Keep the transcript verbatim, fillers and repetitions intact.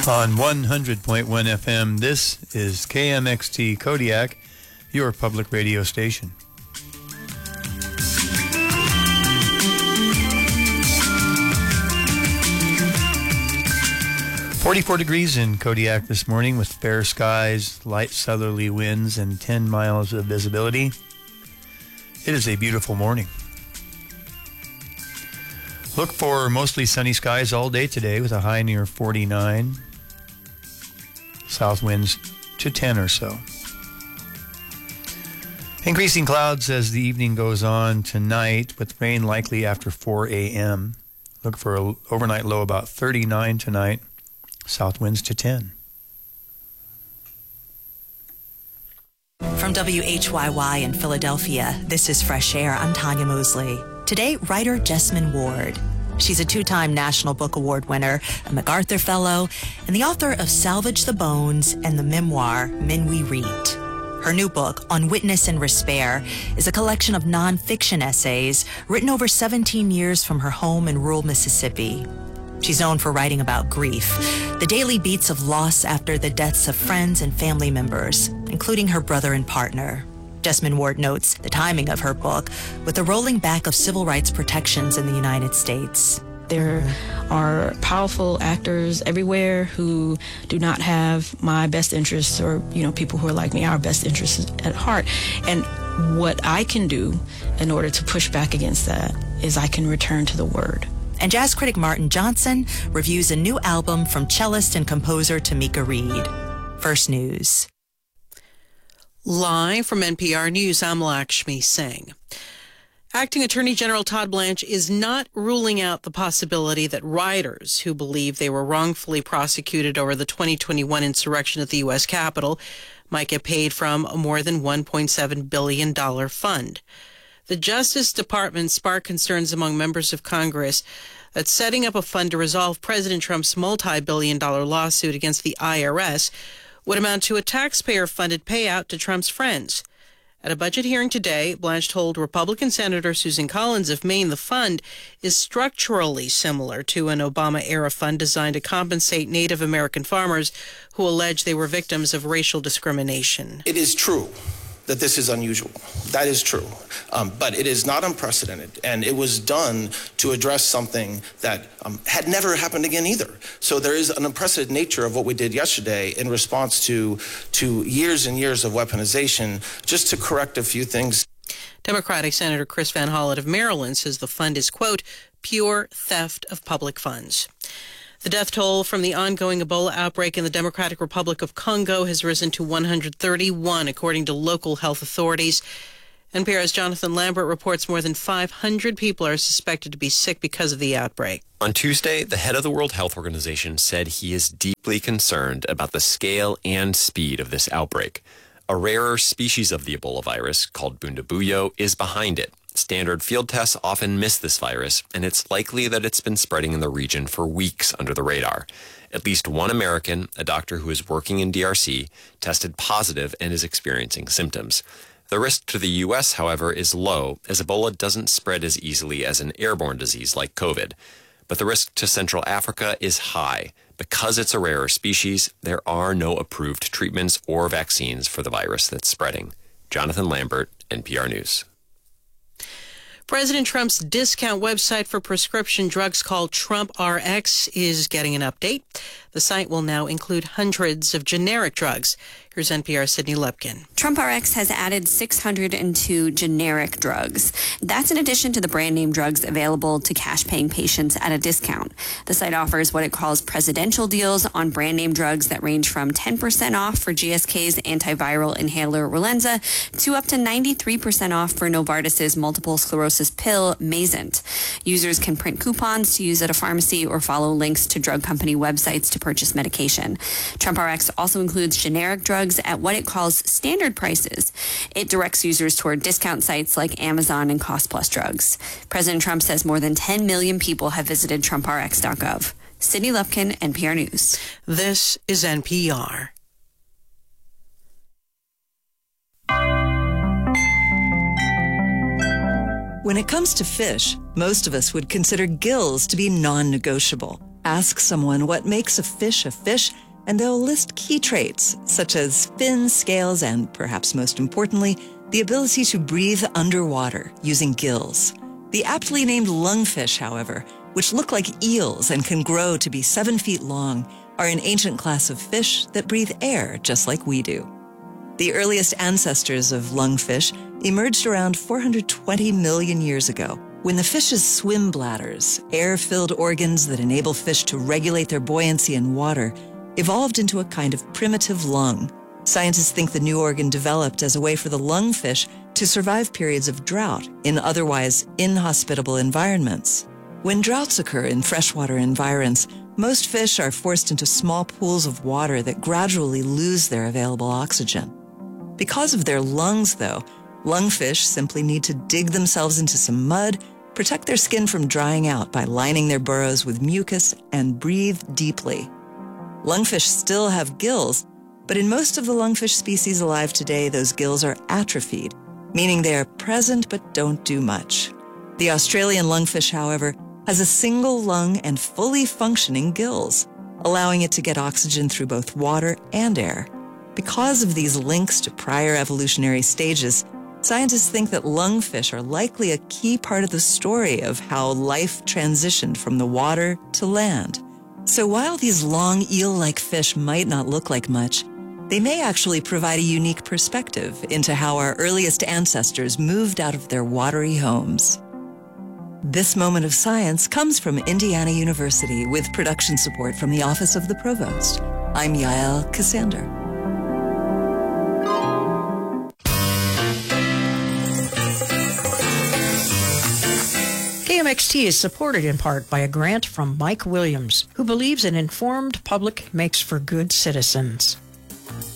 On one hundred point one F M, this is K M X T Kodiak, your public radio station. forty-four degrees in Kodiak this morning with fair skies, light southerly winds, and ten miles of visibility. It is a beautiful morning. Look for mostly sunny skies all day today with a high near forty-nine. South winds to ten or so. Increasing clouds as the evening goes on tonight, with rain likely after four a.m. Look for an overnight low about thirty-nine tonight. South winds to ten. From W H Y Y in Philadelphia, this is Fresh Air. I'm Tanya Mosley. Today, writer Jesmyn Ward. She's a two-time National Book Award winner, a MacArthur Fellow, and the author of Salvage the Bones and the memoir Men We Read. Her new book, On Witness and Despair, is a collection of nonfiction essays written over seventeen years from her home in rural Mississippi. She's known for writing about grief, the daily beats of loss after the deaths of friends and family members, including her brother and partner. Jesmyn Ward notes the timing of her book with the rolling back of civil rights protections in the United States. There are powerful actors everywhere who do not have my best interests, or, you know, people who are like me, our best interests at heart. And what I can do in order to push back against that is I can return to the Word. And jazz critic Martin Johnson reviews a new album from cellist and composer Tamika Reed. First News. Live from N P R News, I'm Lakshmi Singh. Acting Attorney General Todd Blanche is not ruling out the possibility that rioters who believe they were wrongfully prosecuted over the twenty twenty-one insurrection at the U S Capitol might get paid from a more than one point seven billion dollars fund. The Justice Department sparked concerns among members of Congress that setting up a fund to resolve President Trump's multi-billion dollar lawsuit against the I R S would amount to a taxpayer-funded payout to Trump's friends. At a budget hearing today, Blanche told Republican Senator Susan Collins of Maine the fund is structurally similar to an Obama-era fund designed to compensate Native American farmers who allege they were victims of racial discrimination. It is true that this is unusual. That is true. Um, but it is not unprecedented, and it was done to address something that um, had never happened again either. So there is an unprecedented nature of what we did yesterday in response to, to years and years of weaponization, just to correct a few things. Democratic Senator Chris Van Hollen of Maryland says the fund is, quote, pure theft of public funds. The death toll from the ongoing Ebola outbreak in the Democratic Republic of Congo has risen to one hundred thirty-one, according to local health authorities. N P R's Jonathan Lambert reports more than five hundred people are suspected to be sick because of the outbreak. On Tuesday, the head of the World Health Organization said he is deeply concerned about the scale and speed of this outbreak. A rarer species of the Ebola virus, called Bundibugyo, is behind it. Standard field tests often miss this virus, and it's likely that it's been spreading in the region for weeks under the radar. At least one American, a doctor who is working in D R C, tested positive and is experiencing symptoms. The risk to the U S, however, is low, as Ebola doesn't spread as easily as an airborne disease like COVID. But the risk to Central Africa is high. Because it's a rarer species, there are no approved treatments or vaccines for the virus that's spreading. Jonathan Lambert, N P R News. President Trump's discount website for prescription drugs called Trump R X is getting an update. The site will now include hundreds of generic drugs. Here's N P R's Sydney Lepkin. Trump R X has added six hundred two generic drugs. That's in addition to the brand name drugs available to cash-paying patients at a discount. The site offers what it calls presidential deals on brand name drugs that range from ten percent off for G S K's antiviral inhaler Relenza to up to ninety-three percent off for Novartis's multiple sclerosis pill Mayzent. Users can print coupons to use at a pharmacy or follow links to drug company websites to purchase medication. Trump R X also includes generic drugs at what it calls standard prices. It directs users toward discount sites like Amazon and Cost Plus Drugs. President Trump says more than ten million people have visited Trump R X dot gov. Sydney Lepkin, N P R News. This is N P R. When it comes to fish, most of us would consider gills to be non-negotiable. Ask someone what makes a fish a fish, and they'll list key traits, such as fins, scales, and, perhaps most importantly, the ability to breathe underwater using gills. The aptly named lungfish, however, which look like eels and can grow to be seven feet long, are an ancient class of fish that breathe air just like we do. The earliest ancestors of lungfish emerged around four hundred twenty million years ago, when the fish's swim bladders, air-filled organs that enable fish to regulate their buoyancy in water, evolved into a kind of primitive lung. Scientists think the new organ developed as a way for the lungfish to survive periods of drought in otherwise inhospitable environments. When droughts occur in freshwater environs, most fish are forced into small pools of water that gradually lose their available oxygen. Because of their lungs, though, lungfish simply need to dig themselves into some mud, protect their skin from drying out by lining their burrows with mucus, and breathe deeply. Lungfish still have gills, but in most of the lungfish species alive today, those gills are atrophied, meaning they are present but don't do much. The Australian lungfish, however, has a single lung and fully functioning gills, allowing it to get oxygen through both water and air. Because of these links to prior evolutionary stages, scientists think that lungfish are likely a key part of the story of how life transitioned from the water to land. So while these long eel-like fish might not look like much, they may actually provide a unique perspective into how our earliest ancestors moved out of their watery homes. This moment of science comes from Indiana University with production support from the Office of the Provost. I'm Yael Cassander. K M X T is supported in part by a grant from Mike Williams, who believes an informed public makes for good citizens.